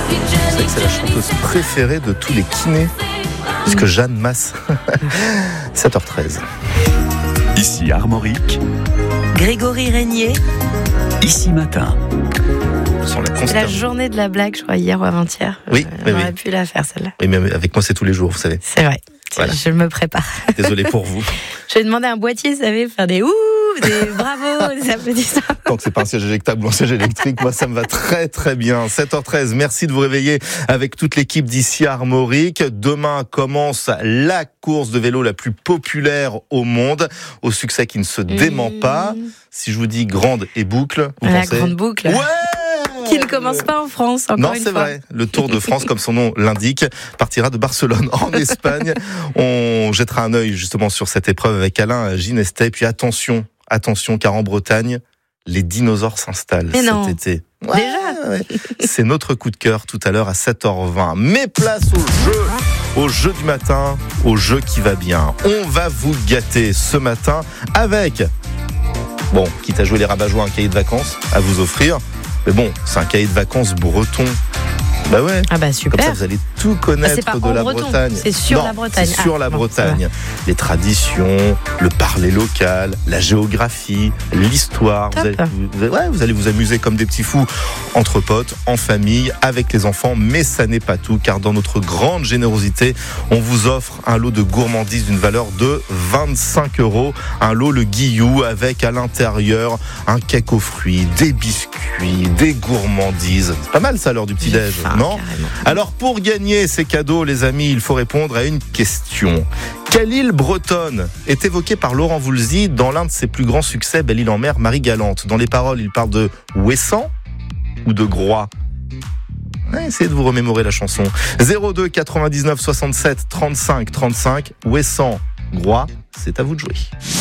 Vous savez que c'est la chanteuse préférée de tous les kinés, puisque Jeanne Masse. 7h13. Ici Armorique, Grégory Régnier. Ici Matin. C'est la journée de la blague, je crois, hier ou avant-hier. Oui, on aurait pu la faire, celle-là. Oui, mais avec moi, c'est tous les jours, vous savez. C'est vrai. Voilà. Je me prépare. Désolé pour vous. Je vais demander à un boîtier, vous savez, faire des ouh, des bravo, des applaudissements. Tant que c'est pas un siège éjectable ou un siège électrique, moi ça me va très très bien. 7h13, merci de vous réveiller avec toute l'équipe d'ici Armorique. Demain commence la course de vélo la plus populaire au monde, au succès qui ne se dément pas. Si je vous dis grande et boucle, vous pensez... La grande boucle. Ouais, qui ne commence pas en France, encore une fois. Non, c'est vrai. Le Tour de France, comme son nom l'indique, partira de Barcelone en Espagne. On jettera un œil justement sur cette épreuve avec Alain Ginestet. Puis attention, car en Bretagne, les dinosaures s'installent cet été. Ouais, déjà C'est notre coup de cœur tout à l'heure à 7h20. Mais place au jeu du matin, au jeu qui va bien. On va vous gâter ce matin avec, bon, quitte à jouer les rabat-joie, un cahier de vacances à vous offrir. Mais bon, c'est un cahier de vacances breton. Bah ouais. Ah bah super. Comme ça, vous allez tout connaître de la Bretagne. C'est sur la Bretagne. C'est sur la Bretagne. Les traditions, le parler local, la géographie, l'histoire. Vous allez vous amuser comme des petits fous entre potes, en famille, avec les enfants. Mais ça n'est pas tout, car dans notre grande générosité, on vous offre un lot de gourmandises d'une valeur de 25 €. Un lot Le Guillou avec à l'intérieur un cake aux fruits, des biscuits, des gourmandises. C'est pas mal ça à l'heure du petit-déj. Non ? Alors pour gagner ces cadeaux, les amis, il faut répondre à une question. Quelle île bretonne est évoquée par Laurent Voulzy dans l'un de ses plus grands succès, Belle Île en mer, Marie-Galante? Dans les paroles, il parle de Ouessant ou de Groix? Essayez de vous remémorer la chanson. 02 99 67 35 35, Ouessant, Groix, c'est à vous de jouer.